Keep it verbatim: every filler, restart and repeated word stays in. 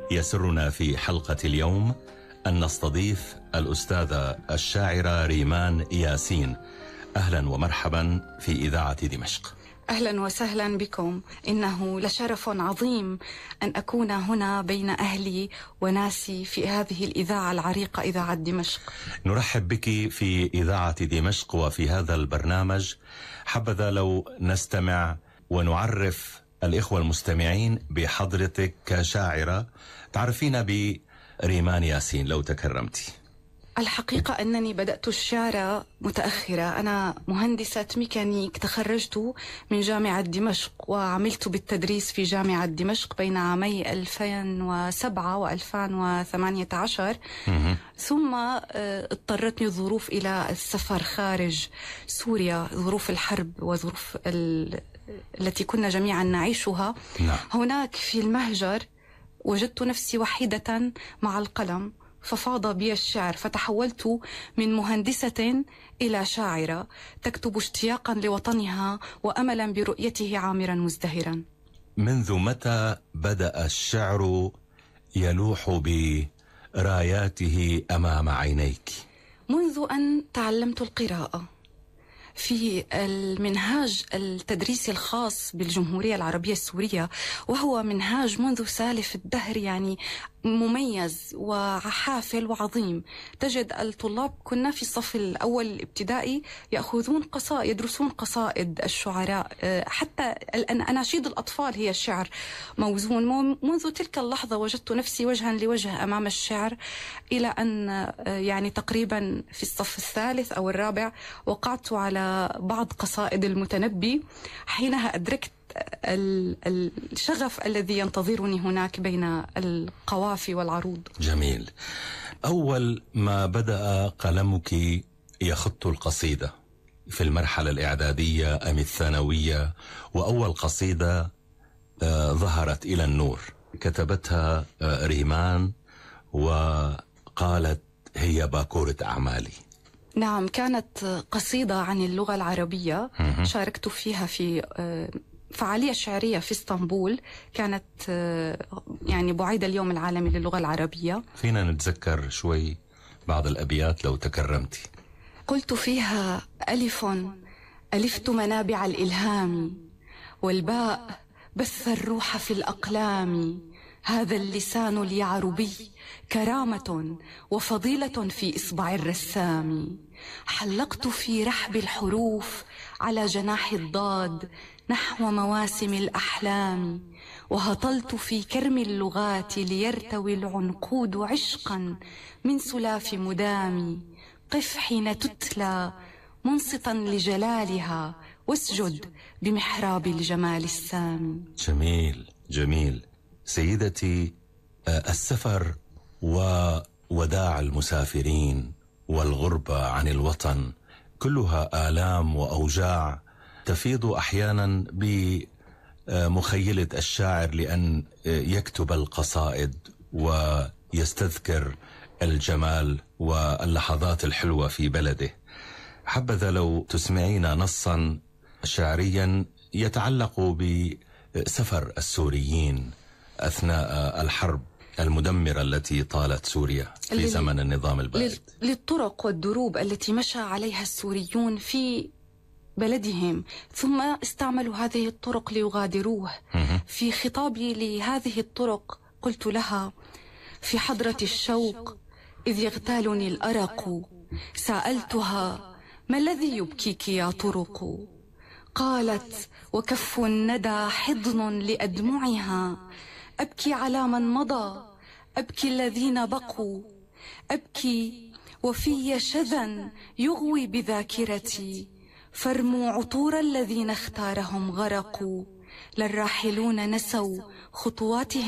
يسرنا في حلقة اليوم أن نستضيف الأستاذة الشاعرة ريمان ياسين. أهلا ومرحبا في إذاعة دمشق. أهلا وسهلا بكم. إنه لشرف عظيم أن أكون هنا بين أهلي وناسي في هذه الإذاعة العريقة، إذاعة دمشق. نرحب بك في إذاعة دمشق وفي هذا البرنامج. حبذا لو نستمع ونعرف الإخوة المستمعين بحضرتك كشاعرة. تعرفين بريمان ياسين لو تكرمتي. الحقيقة أنني بدأت الشعر متأخرة. أنا مهندسة ميكانيك، تخرجت من جامعة دمشق وعملت بالتدريس في جامعة دمشق بين عامي ألفين وسبعة وألفين وثمانية عشر. ثم اضطرتني الظروف إلى السفر خارج سوريا، ظروف الحرب وظروف ال... التي كنا جميعا نعيشها. نعم. هناك في المهجر وجدت نفسي وحيدة مع القلم، ففاض بي الشعر، فتحولت من مهندسة إلى شاعرة تكتب اشتياقا لوطنها وأملا برؤيته عامرا مزدهرا. منذ متى بدأ الشعر يلوح براياته أمام عينيك؟ منذ أن تعلمت القراءة في المنهاج التدريسي الخاص بالجمهورية العربية السورية، وهو منهاج منذ سالف الدهر، يعني مميز وحافل وعظيم. تجد الطلاب كنا في الصف الأول الابتدائي يأخذون قصائد، يدرسون قصائد الشعراء، حتى أناشيد الأطفال هي الشعر موزون. منذ تلك اللحظة وجدت نفسي وجها لوجه أمام الشعر، إلى أن يعني تقريبا في الصف الثالث أو الرابع وقعت على بعض قصائد المتنبي. حينها أدركت الشغف الذي ينتظرني هناك بين القوافي والعروض. جميل. أول ما بدأ قلمك يخط القصيدة في المرحلة الإعدادية أم الثانوية؟ وأول قصيدة آه ظهرت إلى النور كتبتها آه ريمان وقالت هي باكورة أعمالي. نعم، كانت قصيدة عن اللغة العربية. شاركت فيها في آه فعالية شعرية في اسطنبول، كانت يعني بعيد اليوم العالمي للغة العربية. فينا نتذكر شوي بعض الأبيات لو تكرمتي؟ قلت فيها: ألف ألفت منابع الإلهام، والباء بث الروح في الأقلام. هذا اللسان اليعربي كرامة وفضيلة في إصبع الرسام. حلقت في رحب الحروف على جناح الضاد نحو مواسم الأحلام، وهطلت في كرم اللغات ليرتوي العنقود عشقا من سلاف مدام. قف حين تتلى منصتا لجلالها، واسجد بمحراب الجمال السامي. جميل جميل. سيدتي، السفر ووداع المسافرين والغربة عن الوطن كلها آلام وأوجاع تفيض أحيانا بمخيلة الشاعر لأن يكتب القصائد ويستذكر الجمال واللحظات الحلوة في بلده. حبذا لو تسمعينا نصا شعريا يتعلق بسفر السوريين أثناء الحرب المدمرة التي طالت سوريا في زمن النظام البارد. للطرق والدروب التي مشى عليها السوريون في بلدهم، ثم استعملوا هذه الطرق ليغادروه. في خطابي لهذه الطرق قلت لها: في حضرة الشوق إذ يغتالني الأرق، سألتها: ما الذي يبكيك يا طرق؟ قالت: وكف الندى حضن لأدمعها، أبكي على من مضى، أبكي الذين بقوا، أبكي وفي شذا يغوي بذاكرتي، فرموا عطور الذين اختارهم غرقوا، للراحلون نسوا خطواتهم